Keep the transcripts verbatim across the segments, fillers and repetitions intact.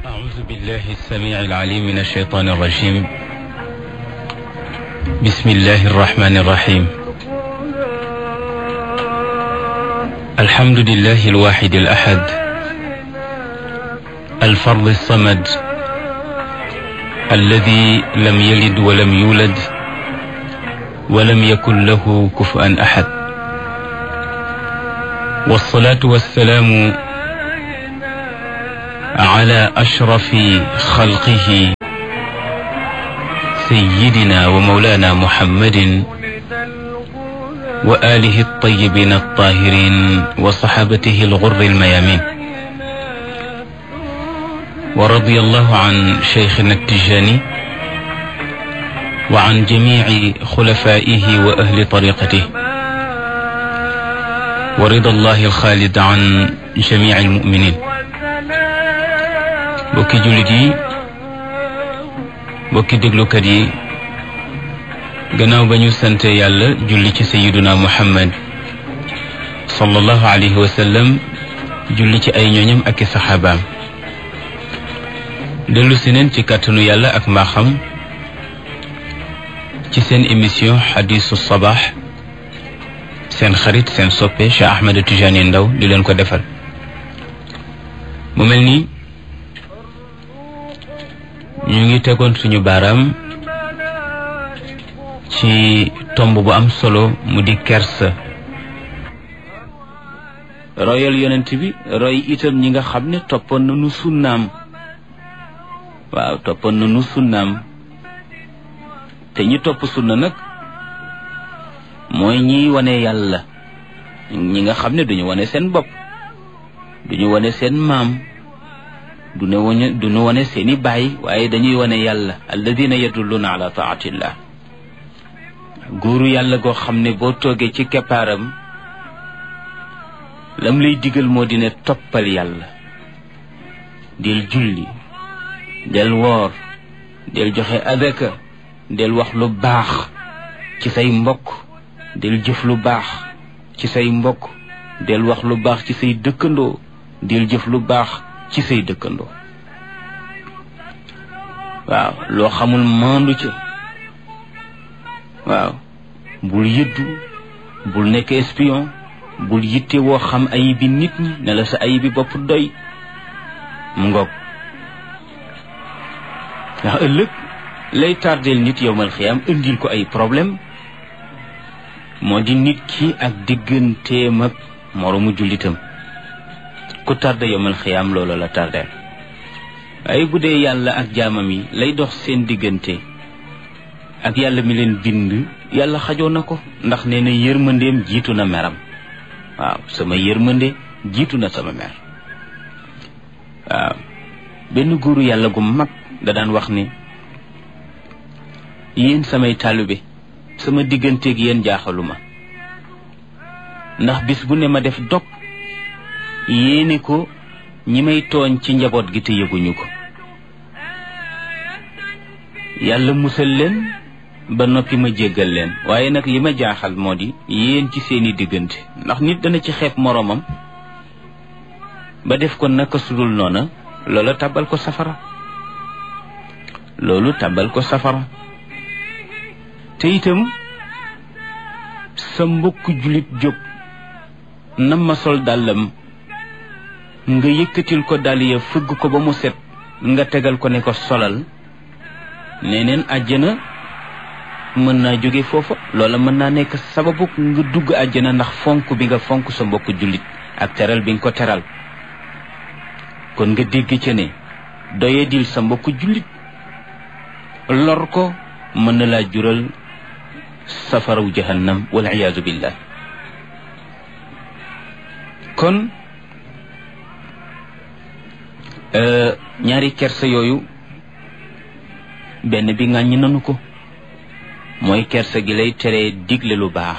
أعوذ بالله السميع العليم من الشيطان الرجيم. بسم الله الرحمن الرحيم. الحمد لله الواحد الأحد الفرد الصمد الذي لم يلد ولم يولد ولم يكن له كفوا أحد، والصلاة والسلام على أشرف خلقه سيدنا ومولانا محمد وآله الطيبين الطاهرين وصحابته الغر الميامين، ورضي الله عن شيخنا التجاني وعن جميع خلفائه وأهل طريقته، ورضا الله الخالد عن جميع المؤمنين. bokki jullit yi, bokki déglukat yi, gannaaw ba ñu sante yàlla julli ci sayiduna muhammad sallallahu alayhi wa sallam, julli ci ay ñooñam ak i saxaabaam, dellu si neen ci kàttanu yàlla ak mbaaxam ci seen émission xadisu sabaax, seen xarit seen soppe Cheikh Ahmed Tidiane Ndao di leen ko defal. mu mel ni ñu ngi tegoon suñu baaraam ci tomb bu am solo mu di kersa. royal yonent bi, roy itam ñi nga xam ne toppoon nañu sunnaam. waaw toppoon nañu sunnaam te ñi topp sunna nag mooy ñiy wane yàlla, ñi nga xam ne duñu wane seen bopp, duñu wane seen maam, du ne wane du nu wane seeni baay, waaye dañuy wane yàlla, alladina yadulluna ala taatillah. góoru yàlla goo xam ne boo toogee ci keppaaram lam lay digal moo di ne toppal yàlla, del julli, del woor, del joxe adaka, del wax lu baax ci say mbokk, del jëf lu baax ci say mbokk, del wax lu baax ci say dëkkandoo, del jëf lu baax ci say dëkkandoo. waaw loo xamul maandu ca. waaw bul yëddu, bul nekk espion, bul yitte woo xam ayibi nit ñi ne la sa ayibi bopp doy. mu ngoog ndax ëllëg lay tardeel nit yowmal xiyaam indil ko ay problème moo di nit ki ak digganteem ak moroomu jullitam. ku tardé yowmal xiyaam loolu la tardeel. waaye bu dee yàlla ak jaamam yi lay dox seen diggante ak yàlla mi leen bind, yàlla xajoo na ko, ndax nee na yërmandeem jiitu na meram. waaw sama yërmande jiitu na sama mer. waaw benn góoru yàlla gu mag da daan wax ni, yéen samay taalibe, sama digganteeg yéen jaaxaluma, ndax bis bu ne ma def dog yéene ko ñi may tooñ ci njaboot gi te yëguñu ko. yàlla musal leen ba noppi ma jéggal leen. waaye nag li ma jaaxal moo di yéen ci seeni diggante, ndax nit dana ci xeeb moroomam ba def ko naka sudul noona, loola tàbbal ko safara. loolu tàbbal ko safara. te itam sa mbokk jullit jóg nam ma sol dàllam, nga yëkkatil ko dàll ya fëgg ko ba mu set, nga tegal ko ne ko solal, neneen àjjana mën naa jóge foofa. loola mën naa nekk sababu nga dugg àjjana ndax fonk bi nga fonk sa mbokk jullit ak teral bi nga ko teral. kon nga dégg ca ne doyadil sa mbokk jullit, lor ko mën na laa jural safaraw jahannam wal iyaazu billah. kon ñaari kersa yooyu benn bi ŋàññi nanu ko, mooy kersa gi lay tere digle lu baax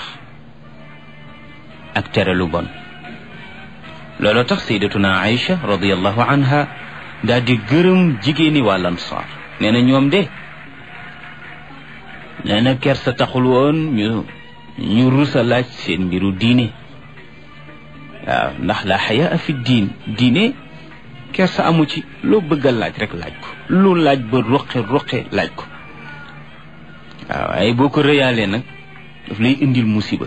ak tere lu bon. looloo tax sayyidatuna Aïcha radiyallahu anha daal di gërëm jigéeni waa Ansaar. nee na ñoom de nee na kersa taxul woon ñu ñu rusa laaj seen mbiru diine. waaw ndax la xayaa fi diin diine kersa amu ci loo bëgg a laaj rek laaj ko lu laaj ba ruqe ruqe laaj ko waaw waaye boo ko rëyaalee nag daf lay indil musiba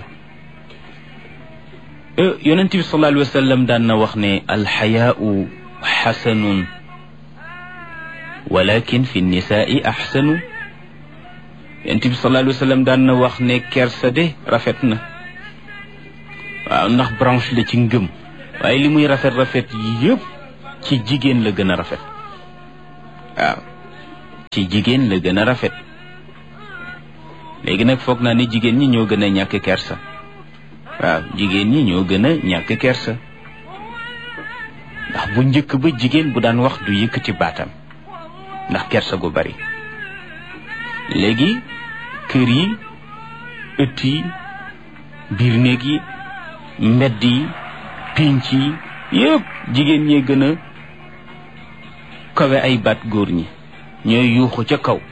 yonent bi sallallahu alayhi wa sallam daan na wax ne alxayaau xasanun walakin fi nisaai axsanu yonent bi sallallahu alayhi wa sallam daan na wax ne kersa de rafet na waaw ndax branche la ci ngëm waaye li muy rafet rafet yëpp ci jigéen la gën a rafet waaw ci jigéen la gën a rafet léegi nag foog naa ne jigéen ñi ñoo gën a ñàkk kersa waaw jigéen ñi ñoo gën a ñàkk kersa ndax bu njëkk ba jigéen bu daan wax du yëkkati baatam ndax kersa gu bari léegi kër yi ëtt yi biir néeg yi mbedd yi pinc yi yëpp jigéen ñee gën a kawe ay baat góor ñi ñooy yuuxu ca kaw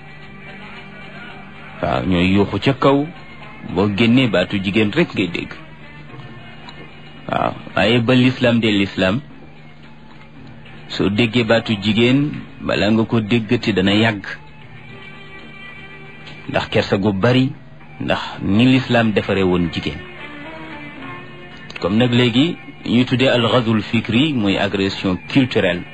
waaw ñooy yuuxu ca kaw boo génnee baatu jigéen rek ngay dégg waaw waaye ba lislaam de lislaam soo déggee baatu jigéen bala nga ko déggati dana yàgg ndax kersa gu bari ndax ni lislaam defare woon jigéen comme nag léegi ñuy tuddee al ghazul fikri muy agression culturelle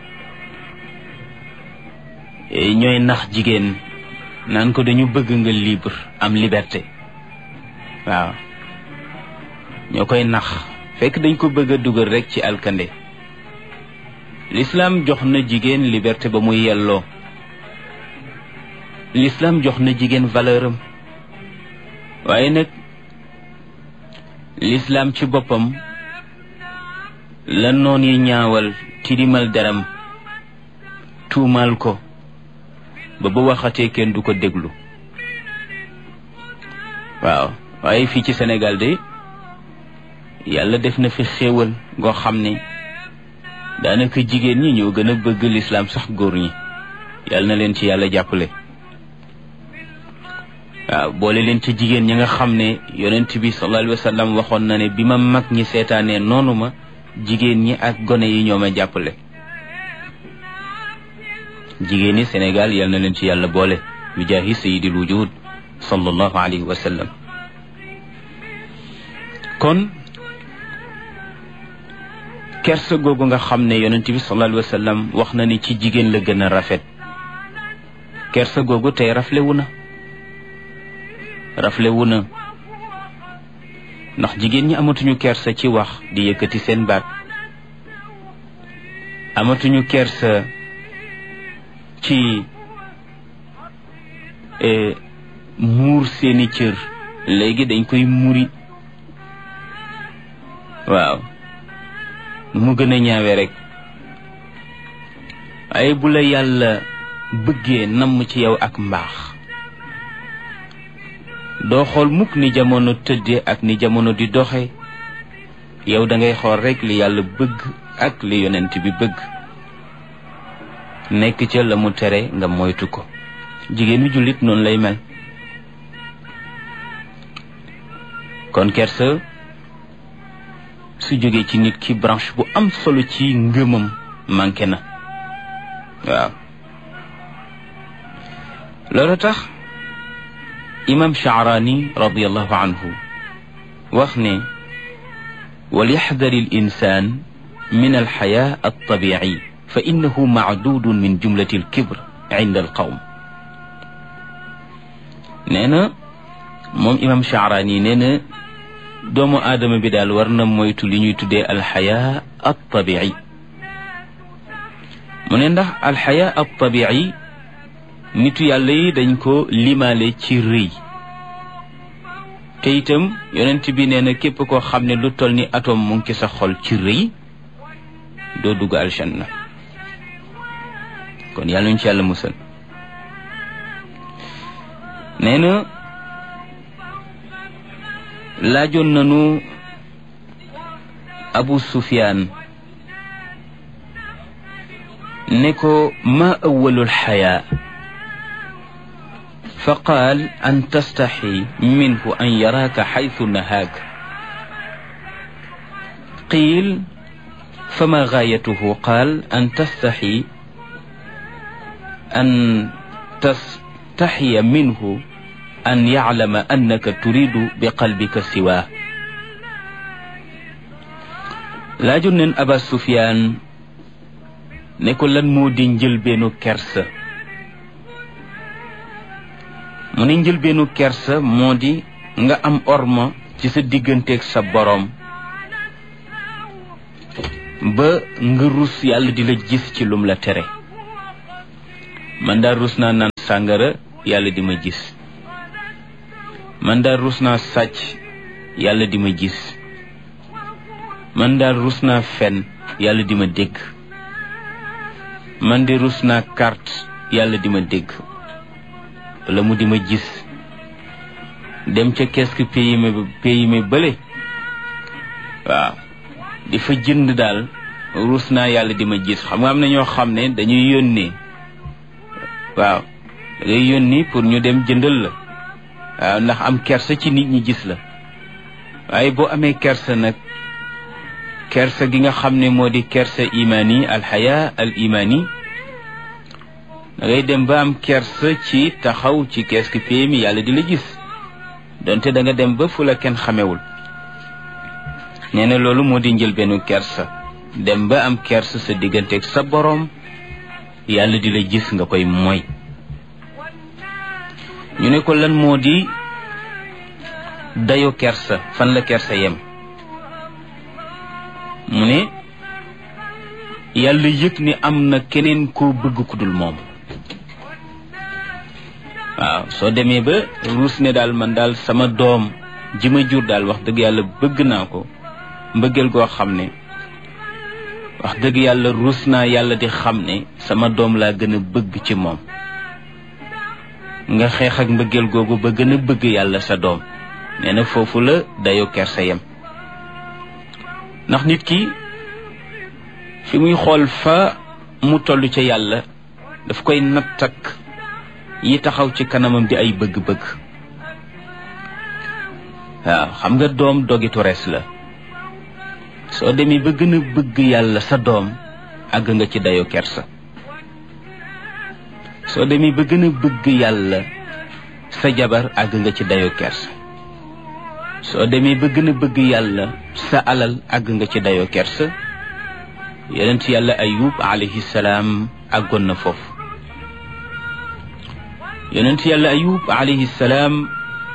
ñooy nax jigéen naan ko dañu bëgg nga libre am liberté waaw ñoo koy nax fekk dañ ko bëgg a dugal rek ci alkande l'islam jox na jigéen liberté ba muy yelloo l'islam jox na jigéen valeur am waaye nag l'islam ci boppam la noon yi ñaawal tilimal deram tuumaal ko ba ba waxatee kenn du ko déglu waaw waaye fii ci Sénégal de yàlla def na fi xéewal goo xam ne daanaka jigéen ñi ñoo gën a bëgg lislaam sax góor ñi yàlla na leen ci yàlla jàppale waaw boole leen ci jigéen ñi nga xam ne yonent bi sallallahu alayhi wa sallam waxoon na ne bi ma mag ñi seetaanee noonu ma jigéen ñi ak gone yi ñoo ma jàppale jigéen ñi Sénégal yal na leen ci yàlla boole bi jaahi sayyidil wujud sallallahu alayhi wa sallam kon kersa googu nga xam ne yonent bi sallallahu alayhi wa sallam wax na ni ci jigéen la gën a rafet kersa googu tey raflewu na raflewu na ndax jigéen ñi amatuñu kersa ci wax di yëkkati seen baat amatuñu kersa ci muur seeni cër léegi dañ koy muri waaw mu gën a ñaawe rek waaye bu la yàlla bëggee namm ci yow ak mbaax doo xool mukk ni jamono tëdde ak ni jamono di doxe yow da ngay xool rek li yàlla bëgg ak li yonent bi bëgg nekk ca la mu tere nga moytu ko jigéenu jullit noonu lay mel kon kersa su jógee ci nit ki branche bu am solo ci ngëmam manqué na waaw loolu tax imam Sha'rani radiyallahu anhu wax ne وليحذر الإنسان من الحياء الطبيعي فإنه معدود من جملة الكبر عند القوم نينا موم إمام شعراني نينا دومو آدم بدال ورنا مويتو لي نيو تودé الحياء الطبيعي من ndax الحياء الطبيعي nitu yàlla yi dañ ko limaale ci rëy te itam yonent bi nee na képp koo xam ne lu toll ni atome mu ngi sa xol ci rëy doo dugg aljanna kon yàlla ñu ci yàlla musal nee na laajoon nanu Abu Sufyaan ne ko ma awwalul xayaa فقال أن تستحي منه أن يراك حيث نهاك قيل fama gaayatuhu qaal an tastaxi an tastaxiya minhu an yaclama annaka turidu bi qalbika siwaa. laaju neen Aba Sufyaan ne ko lan moo di njëlbeenu kersa. mu ne njëlbeenu kersa moo di nga am orma ci sa digganteeg sa boroom ba nga rus yàlla di la gis ci lum la tere. man daal rus naa naan sàngara yàlla di ma gis. man daal rus naa sàcc yàlla di ma gis. man daal rus naa fen yàlla di ma dégg. man de rus naa carte yàlla di ma dégg wala mu di ma gis. dem ca kees pays me pays me bële waaw di fa jënd daal rus naa yàlla di ma gis. xam nga am na ñoo xam ne dañuy yónnee waaw da ngay yónni pour ñu dem jëndal la waaw ndax am kersa ci nit ñi gis la. waaye boo amee kersa nag kersa gi nga xam ne moo di kersa imaani alxaya al imaani da ngay dem ba am kersa ci taxaw ci kees ki pay mi yàlla di la gis donte da nga dem ba fu la kenn xamewul. nee na loolu moo di njëlbeenu kersa dem ba am kersa sa digganteeg sa boroom yàlla di la gis nga koy moy. ñu ne ko lan moo di dayo kersa fan la kersa yem. mu ne yàlla yëg ni am na keneen koo bëgg ku dul moom. waaw soo demee ba ruus ne daal man daal sama doom ji ma jur daal wax dëgg yàlla bëgg naa ko mbëggeel goo xam ne wax dëgg yàlla ruus naa yàlla di xam ne sama doom laa gën a bëgg ci moom. nga xeex ak mbëggeel googu ba gën a bëgg yàlla sa doom. nee na foofu la dayo kersa yem. ndax nit ki fi muy xool fa mu toll ca yàlla daf koy natt ak yi taxaw ci kanamam di ay bëgg-bëgg. waaw xam nga doom dogitu res la. soo demee ba gën a bëgg yàlla sa doom àgg nga ci dayo kersa. soo demee ba gën a bëgg yàlla sa jabar àgg nga ci dayo kersa. soo demee ba gën a bëgg yàlla sa alal àgg nga ci dayo kersa. yonent yàlla ayub alayhi salaam àggoon na foofu. yonent yàlla ayub alayhi salaam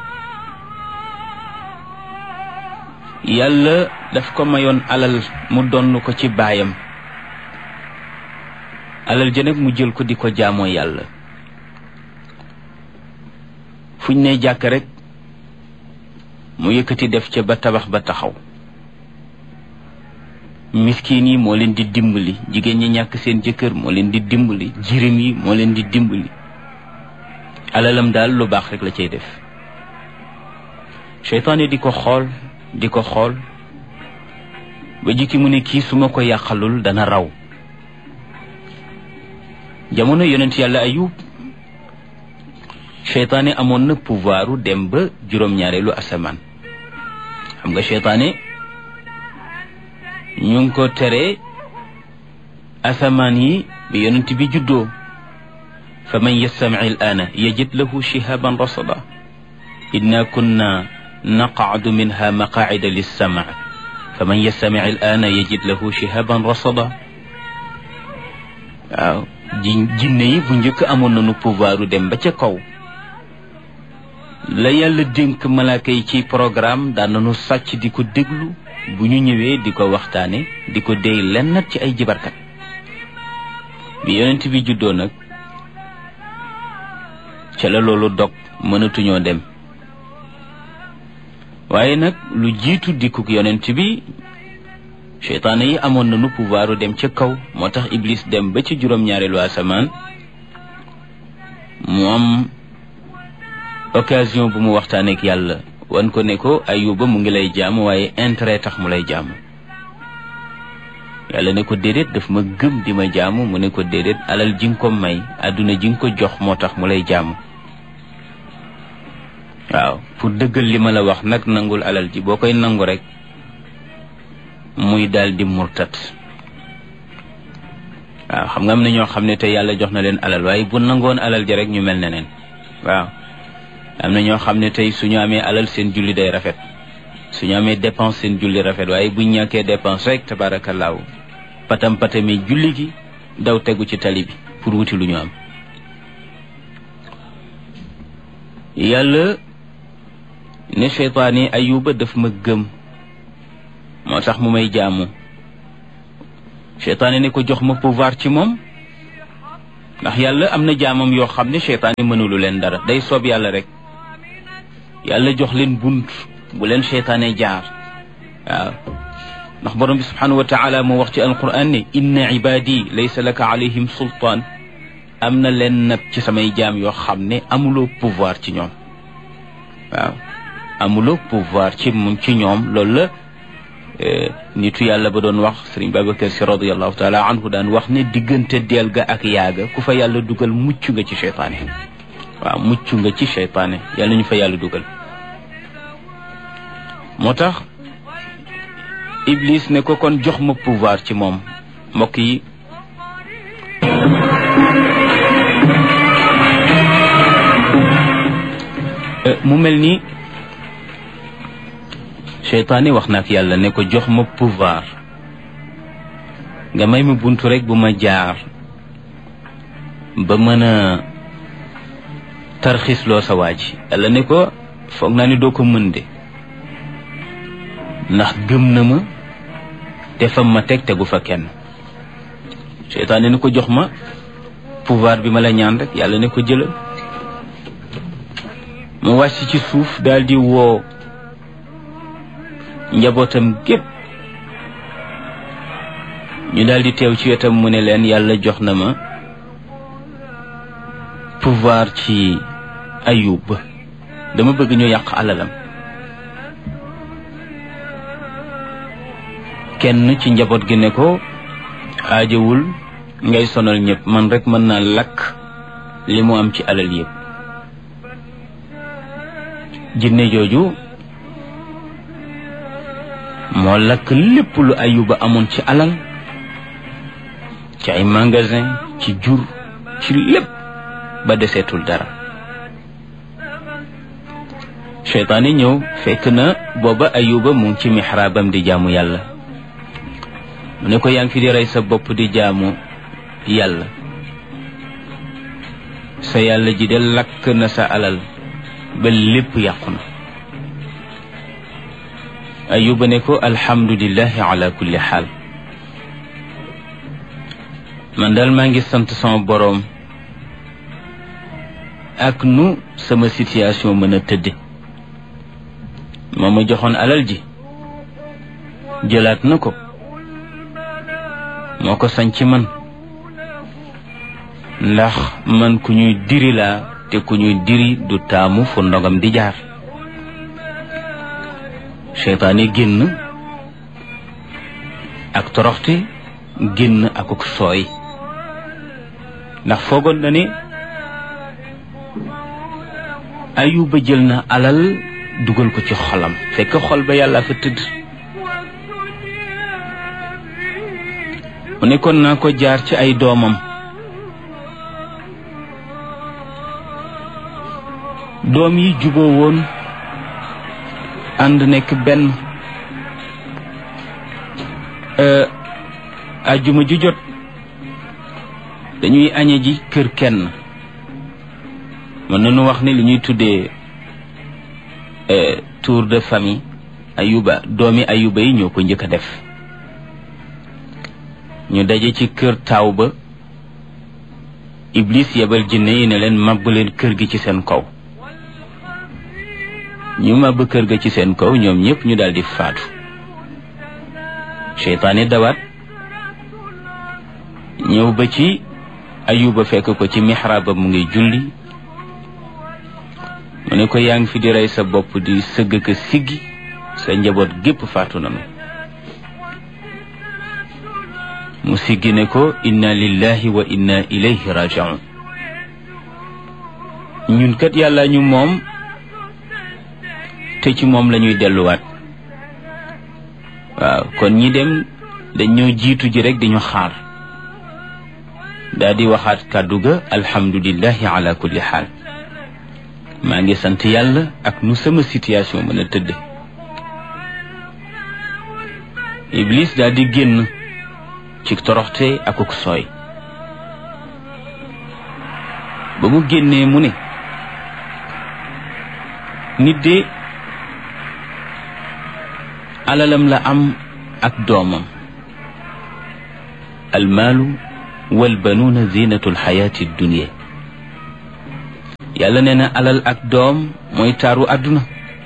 yàlla daf ko mayoon alal mu donn ko ci baayam. alal ja nag mu jël ko di ko jaamoo yàlla. fuñ ne jàkk rek mu yëkkati def ca ba tabax ba taxaw. miskin yi moo leen di dimbali. jigéen ñi ñàkk seen jëkkër moo leen di dimbali. jirim yi moo leen di dimbali. alalam daal lu baax rek la cay def. seytaane di ko xool di ko xool ba jikki mu ne kii su ma ko yàqalul dana raw. jamono yonent yàlla ayub seytaane amoon na pouvoiru dem ba juróom-ñaareelu asamaan. xam nga seytaane ñu ngi ko tere asamaan yi bi yonent bi juddoo. fa man yastami al aana yajid lahu shihaban rasada inna kunna naqacdu minha maqaacida lissama fa man yastami al aana yajid lahu shihaban rasada. waaw ji jinne yi bu njëkk amoon nañu pouvoiru dem ba ca kaw. la yàlla dénk malaaka yi ci programme daan nañu sàcc di ko déglu bu ñu ñëwee di ko waxtaane di ko déy lennat ci ay jibarkat. bi yonent bi juddoo nag ca la loolu dog mënatuñoo dem. waaye nag lu jiitu dikkuk yonent bi seytaane yi amoon nañu pouvoiru dem ca kaw. moo tax iblis dem ba ci juróom-ñaareelu asamaan mu am occasion bu mu waxtaaneek yàlla wan ko ne ko ayuba mu ngi lay jaamu waaye intérêt tax mu lay jaamu. yàlla ne ko déedéet daf ma gëm di ma jaamu. mu ne ko déedéet alal ji nga ko may àdduna ji nga ko jox moo tax mu lay jaamu. waaw pour dëggal li ma la wax nag nangul alal ji. boo koy nangu rek muy daal di murtat waaw xam nga am na ñoo xam ne tey yàlla jox na leen alal waaye bu nangoon alal ja rek ñu mel neneen waaw am na ñoo xam ne tey suñu amee alal seen julli day rafet suñu amee dépense seen julli rafet waaye buñ ñàkkee dépense rek tabaarakallaahu patam patami julli gi daw tegu ci tali bi pour wuti lu ñu am. yàlla ne seytaane ayuba daf ma gëm moo tax mu may jaamu seytaane ne ko jox ma pouvoir ci moom ndax yàlla am na jaamam yoo xam ne seytaane mënulu leen dara day soob yàlla rek yàlla jox leen bunt bu leen seytaane jaar waaw ndax borom bi subhanahu wa taala moo wax ci alquran ne inna ibadi laysa laka alayhim sultaan am na leen nag ci samay jaam yoo xam ne amuloo pouvoir ci ñoom waaw amuloo pouvoir ci mu ci ñoom loolu la nitu yàlla ba doon wax sëriñ Babacar Si radiallahu taala anhu daan wax ne diggante deel ga ak yaaga ku fa yàlla dugal mucc nga ci seytaane waaw mucc nga ci seytaane yàlla ñu fa yàlla dugal moo tax Iblis ne ko kon jox ma pouvoir ci moom mbokk yi mu mel ni seytaane wax na ak yàlla ne ko jox ma pouvoir nga may ma buntu rek bu ma jaar ba mën a tarxisloo sa waa ji yàlla ne ko foog naa ni doo ko mën de ndax gëm na ma te fam ma teg tegu fa kenn seytaane ne ko jox ma pouvoir bi ma la ñaan rek yàlla ne ko jëlal mu wàcc ci suuf daal di woo njabootam gépp ñu daal di teew ci wetam mu ne leen yàlla jox na ma pouvoir ci Ayub dama bëgg ñu yàq alalam kenn ci njaboot gi ne ko aajowul ngay sonal ñëpp man rek mën naa lakk li mu am ci alal yëpp jinne jooju moo lakk lépp lu Ayuba amoon ci alal ci ay magasin ci jur ci lépp ba deseetul dara seytaane ñëw fekk na booba Ayuba mu ngi ci mixraabam di jaamu yàlla mu ne ko yaa ngi fi di rey sa bopp di jaamu yàlla sa yàlla ji de lakk na sa alal ba lépp yàqu na Ayuba ne ko alhamdulillahi ala kulli xaal man daal maa ngi sant sama boroom ak nu sama situation mën a tëdde moo ma joxoon alal ji jëlaat na ko moo ko sañ ci man ndax man ku ñuy diri laa te ku ñuy diri du taamu fu ndogam di jaar seytaane génn ak toroxte génn akuk sooy ndax foogoon na ne Ayuba jël na alal dugal ko ci xolam fekk xol ba yàlla fa tëdd mu nekkoon naa ko jaar ci ay doomam doom yi juboo woon ànd nekk benn ajjuma ju jot dañuy añe ji kër kenn mën nañu wax ne li ñuy tuddee tour de famille Ayuba doomi Ayuba yi ñoo ko njëkk a def ñu daje ci kër taaw ba Iblis yebal jinne yi ne leen màbb leen kër gi ci seen kaw ñu màbb kër ga ci seen kaw ñoom ñëpp ñu daldi faatu seytaane dawaat ñëw ba ci Ayuba fekk ko ci mixraabam mu ngi julli mu ne ko yaa ngi fi di rey sa bopp di sëgg ka siggi sa njaboot gépp faatu nanu mu siggi ne ko inna lillahi wa inna ilayhi raji'un ñun kat yàlla ñu moom te ci moom lañuy delluwaat waaw kon ñi dem dañoo jiitu ji rek di ñu xaar daa di waxaat kàddu ga alhamdulillahi ala kulli xaal, maa ngi sant yàlla ak nu sama situation mën a tëdd. Iblis daa di génn ci toroxte akuk sooy. ba mu génnee mu ne nit de alalam la am ak doomam, almaalu walbanuuna zinatu alxayaati dunia. yàlla nee na alal ak doom mooy taaru àdduna.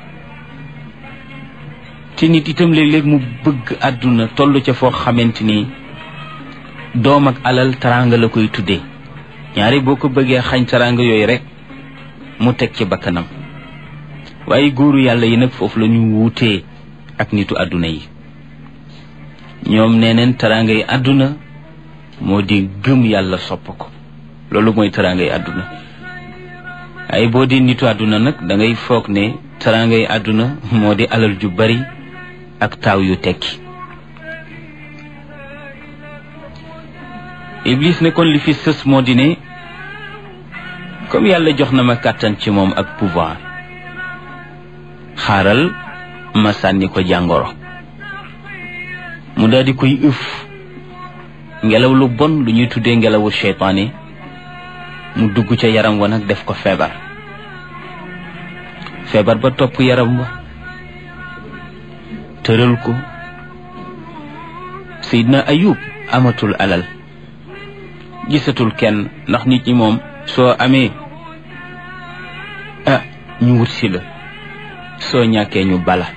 te nit itam léeg-léeg mu bëgg àdduna toll ca foo xamante ni doom ak alal taraanga la koy tuddee. ñaari boo ko bëggee xañ taraanga yooyu rek mu teg ci bakkanam. waaye góoru yàlla yi nag foofu la ñu wuutee ak nitu àdduna yi. ñoom nee neen taraanga yi àdduna moo di gëm yàlla sopp ko, loolu mooy taraanga yi àdduna. ay boo di nitu àdduna nag da ngay foog ne taraanga yi àdduna moo di alal ju bari ak taaw yu tekki. Iblis ne kon li fi sës moo di ne comme yàlla jox na ma kàttan ci moom ak pouvoir, xaaral ma sànni ko jàngoro. mu daal di koy ëf ngelaw lu bon lu ñuy tuddee ngelawu seytaane, mu dugg ca yaram wa nag def ko feebar. feebar ba topp yaram wa tëral ko. Seydina Ayub amatul alal, gisatul kenn, ndax nit ñi moom soo amee ah ñu wut si la, soo ñàkkee ñu bala.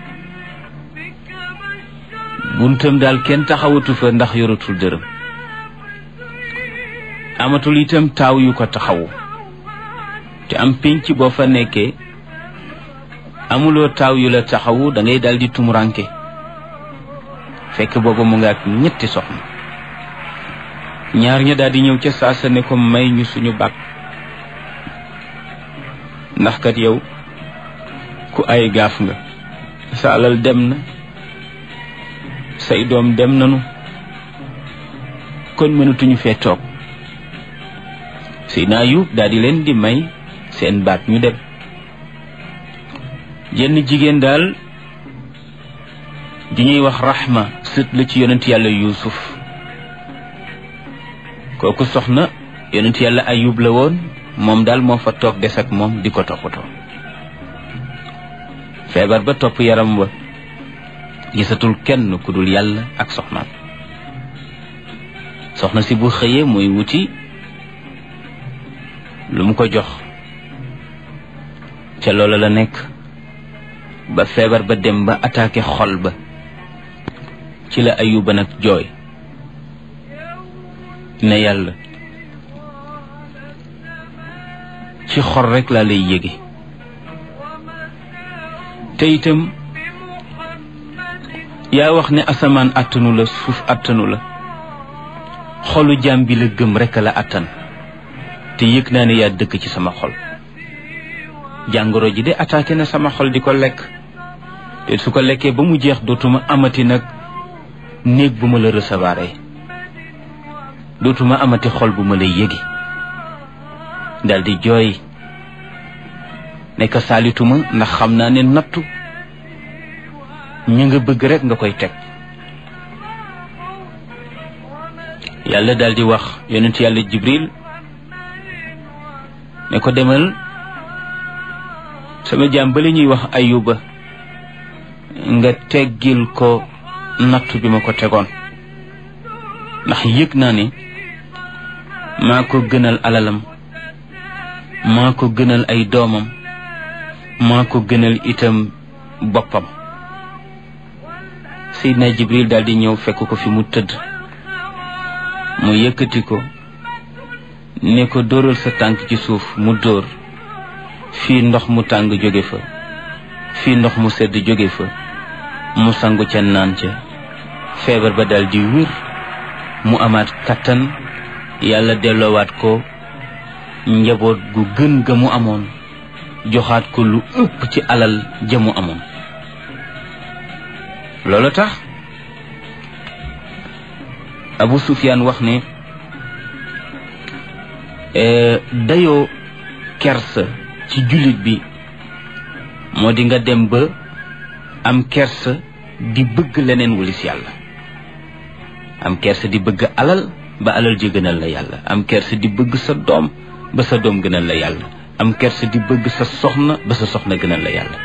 buntam daal kenn taxawatu fa ndax yoratul dërëm. amatul itam taaw yu ko taxawu. te am pénc boo fa nekkee amuloo taaw yu la taxawu da ngay daal di tumuranke. fekk booba mu nga ak ñetti soxna. ñaar ña daal di ñëw ca saasa ne ko may ñu suñu bàq, ndax kat yow ku ay gaaf nga. sa alal dem na, say doom dem nanu, kon mënatuñu fee toog. Seydina Ayub daal di leen di may seen baat ñu dem. jenn jigéen daal di ñuy wax Rahma, sët la ci yonent yàlla Yuusuf. kooku soxna yonent yàlla Ayub la woon, moom daal moo fa toog des ak moom di ko toppatoo. feebar ba topp yaram wa, gisatul kenn ku dul yàlla ak soxnaam. soxna si bu xëyee muy wuti lu mu ko jox, ca loola la nekk ba feebar ba dem ba attaqué xol ba. ci la Ayuba nag jooy ne yàlla ci xol rek laa lay yége, te itam yaa wax ne asamaan attanu la, suuf attanu la, xolu jaam bi la gëm rek la attan, te yëg naa ne yaa dëkk ci sama xol. jàngoro ji de attaqué na sama xol di ko lekk, te su ko lekkee ba mu jeex dootuma amati nag néeg bu ma la recevoir, dootuma amati xol bu ma lay yégi. dal di jooy nekk saalituma, ndax xam naa ne nattu ñu nga bëgg rek nga koy teg. yàlla dal di wax yonent yàlla Jibril ne ko demal sama jaam ba la ñuy wax Ayuba nga teggil ko nattu bi ma ko tegoon, ndax yëg naa ne maa ko gënal alalam, maa ko gënal ay doomam, maa ko gënal itam boppam. Seydina Jibril daal di ñëw fekk ko fi mu tëdd, mu yëkkati ko ne ko dóoral sa tànk ci suuf. mu dóor, fii ndox mu tàng jóge fa, fii ndox mu sedd jóge fa, mu sangu ca naan ca. feebar ba daal di wér, mu amaat kattan. yàlla delloowaat ko njaboot gu gën ga mu amoon, joxaat ko lu ëpp ci alal ja mu amoon. loolu tax Abu Sufyaan wax ne dayoo kersa ci jullit bi moo di nga dem ba am kersa di bëgg leneen walis yàlla, am kersa di bëgg alal ba alal ji gënal la yàlla, am kersa di bëgg sa doom ba sa doom gënal la yàlla, am kersa di bëgg sa soxna ba sa soxna gënal la yàlla.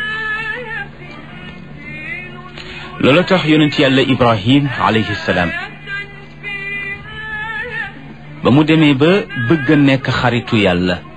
loolu tax yonent yàlla Ibrahim alayhi salaam ba mu demee ba bëgg a nekk xaritu yàlla